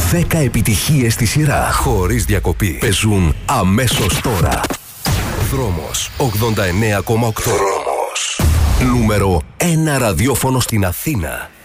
10 επιτυχίες στη σειρά, χωρίς διακοπή. Παίζουν αμέσως τώρα. Δρόμος 89,8. Δρόμος. Νούμερο 1 ραδιόφωνο στην Αθήνα.